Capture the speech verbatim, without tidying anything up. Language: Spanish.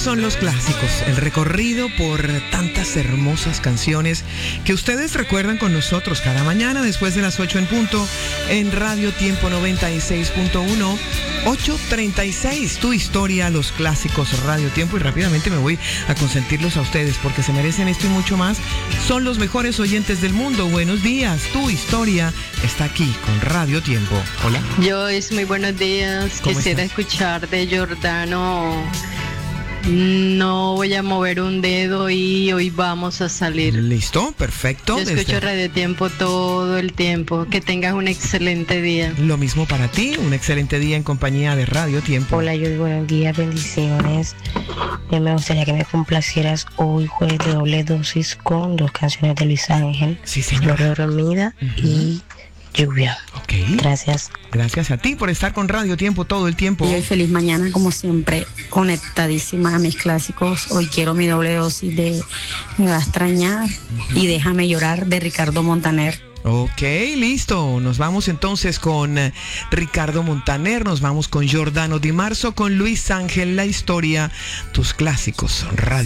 son los clásicos, el recorrido por tantas hermosas canciones que ustedes recuerdan con nosotros cada mañana después de las ocho en punto en Radio Tiempo noventa y seis punto uno, ocho treinta y seis, tu historia, los clásicos Radio Tiempo. Y rápidamente me voy a consentirlos a ustedes porque se merecen esto y mucho más. Son los mejores oyentes del mundo. Buenos días, tu historia está aquí con Radio Tiempo. Hola. Joyce, muy buenos días. Quisiera estás? escuchar de Giordano. No voy a mover un dedo y hoy vamos a salir. ¿Listo? Perfecto. Yo escucho Desde... Radio Tiempo todo el tiempo. Que tengas un excelente día. Lo mismo para ti, un excelente día en compañía de Radio Tiempo. Hola, yo buenos días, bendiciones. Eh, me gustaría que me complacieras hoy jueves de doble dosis con dos canciones de Luis Ángel. Sí, señora. Flor dormida uh-huh. y Lluvia. Ok. Gracias. Gracias a ti por estar con Radio Tiempo todo el tiempo. Y hoy feliz mañana, como siempre, conectadísima a mis clásicos. Hoy quiero mi doble dosis de Me va a extrañar uh-huh. y Déjame llorar de Ricardo Montaner. Ok, listo. Nos vamos entonces con eh, Ricardo Montaner, nos vamos con Giordano Di Marzo, con Luis Ángel, la historia, tus clásicos, Radio.